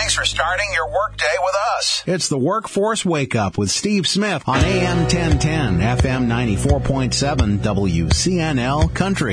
Thanks for starting your workday with us. It's the Workforce Wake Up with Steve Smith on AM 1010, FM 94.7, WCNL Country.